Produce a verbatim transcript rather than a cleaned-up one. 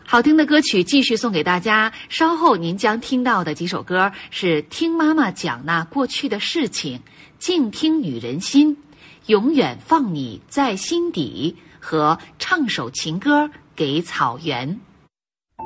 好听的歌曲继续送给大家，稍后您将听到的几首歌是听妈妈讲那过去的事情，静听与人心，永远放你在心底和唱首情歌给草原。